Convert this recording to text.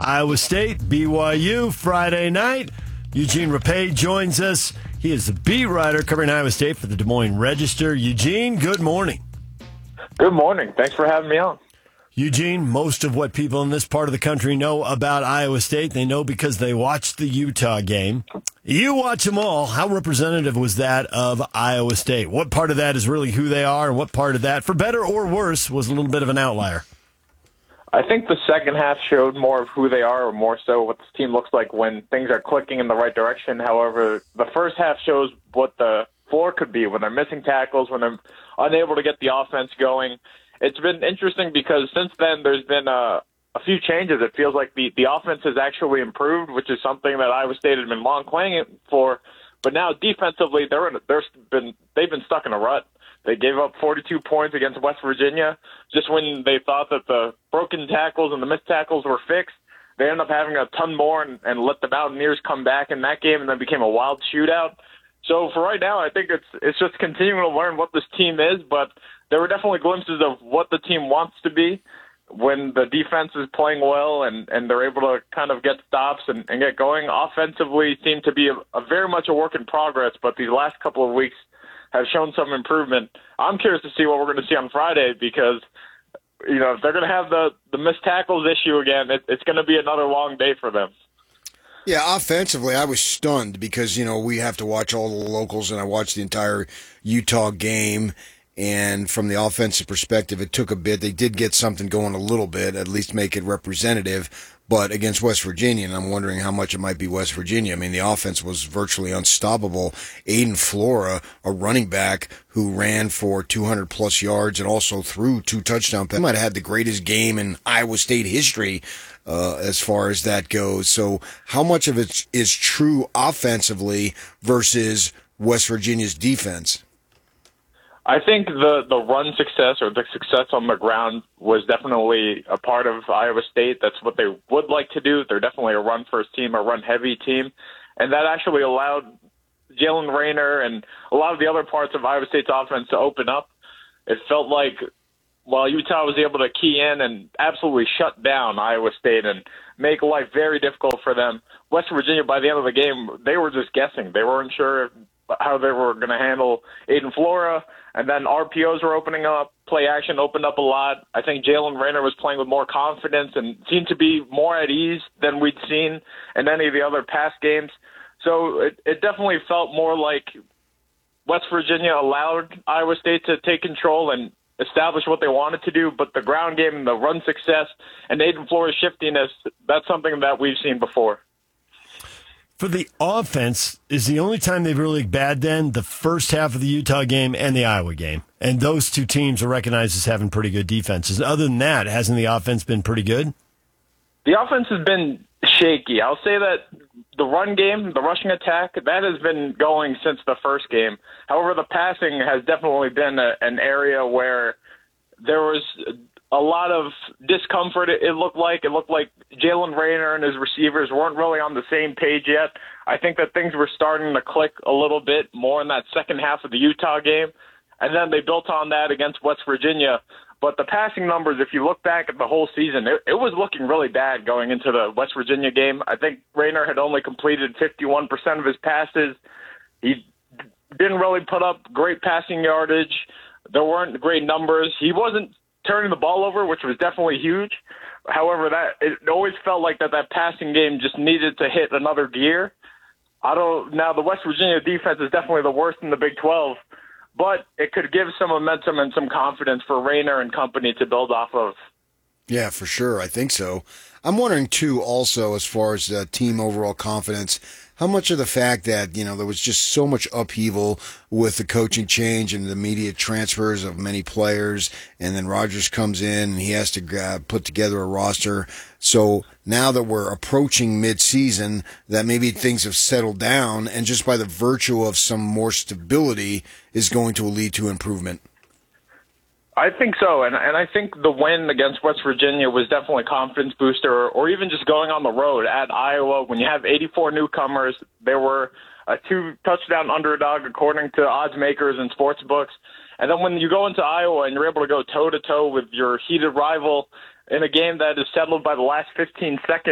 Iowa State, BYU, Friday night. Eugene Rapay joins us. He is the beat writer covering Iowa State for the Des Moines Register. Eugene, good morning. Good morning. Thanks for having me on. Eugene, most of what people in this part of the country know about Iowa State, they know because they watched the Utah game. You watch them all. How representative was that of Iowa State? What part of that is really who they are, and what part of that, for better or worse, was a little bit of an outlier? I think the second half showed more of who they are, or more so what this team looks like when things are clicking in the right direction. However, the first half shows what the floor could be when they're missing tackles, when they're unable to get the offense going. It's been interesting because since then there's been a few changes. It feels like the offense has actually improved, which is something that Iowa State had been long playing for. But now defensively, they've been stuck in a rut. They gave up 42 points against West Virginia just when they thought that the broken tackles and the missed tackles were fixed. They ended up having a ton more and let the Mountaineers come back in that game, and then became a wild shootout. So for right now, I think it's just continuing to learn what this team is, but there were definitely glimpses of what the team wants to be when the defense is playing well and they're able to kind of get stops and get going. Offensively seem to be a very much a work in progress, but these last couple of weeks have shown some improvement. I'm curious to see what we're going to see on Friday because, you know, if they're going to have the missed tackles issue again, it's going to be another long day for them. Yeah, offensively, I was stunned because, you know, we have to watch all the locals, and I watched the entire Utah game. And from the offensive perspective, it took a bit. They did get something going a little bit, at least make it representative. But against West Virginia, and I'm wondering how much it might be West Virginia. I mean, the offense was virtually unstoppable. Aiden Flora, a running back who ran for 200-plus yards and also threw 2 touchdown passes. He might have had the greatest game in Iowa State history as far as that goes. So how much of it is true offensively versus West Virginia's defense? I think the run success or the success on the ground was definitely a part of Iowa State. That's what they would like to do. They're definitely a run-first team, a run-heavy team. And that actually allowed Jalen Rayner and a lot of the other parts of Iowa State's offense to open up. It felt like while Utah was able to key in and absolutely shut down Iowa State and make life very difficult for them, West Virginia, by the end of the game, they were just guessing. They weren't sure how they were going to handle Aiden Flora. And then RPOs were opening up. Play action opened up a lot. I think Jalen Rayner was playing with more confidence and seemed to be more at ease than we'd seen in any of the other past games. So it definitely felt more like West Virginia allowed Iowa State to take control and establish what they wanted to do. But the ground game and the run success and Aiden Flora's shiftiness, that's something that we've seen before. For the offense, is the only time they've really looked bad then the first half of the Utah game and the Iowa game. And those two teams are recognized as having pretty good defenses. Other than that, hasn't the offense been pretty good? The offense has been shaky. I'll say that the run game, the rushing attack, that has been going since the first game. However, the passing has definitely been an area where there was a lot of discomfort. It looked like Jalen Rayner and his receivers weren't really on the same page yet. I think that things were starting to click a little bit more in that second half of the Utah game, and then they built on that against West Virginia. But the passing numbers, if you look back at the whole season, it was looking really bad going into the West Virginia game. I think Rayner had only completed 51% of his passes. He didn't really put up great passing yardage. There weren't great numbers. He wasn't turning the ball over, which was definitely huge. However, it always felt like that passing game just needed to hit another gear. Now the West Virginia defense is definitely the worst in the Big 12, but it could give some momentum and some confidence for Rayner and company to build off of. Yeah, for sure. I think so. I'm wondering, too, also, as far as team overall confidence, how much of the fact that, you know, there was just so much upheaval with the coaching change and the immediate transfers of many players, and then Rodgers comes in and he has to put together a roster. So now that we're approaching mid-season, that maybe things have settled down, and just by the virtue of some more stability is going to lead to improvement. I think so, and I think the win against West Virginia was definitely a confidence booster, or even just going on the road at Iowa. When you have 84 newcomers, they were a 2-touchdown underdog according to odds makers and sports books. And then when you go into Iowa and you're able to go toe-to-toe with your heated rival in a game that is settled by the last 15 seconds,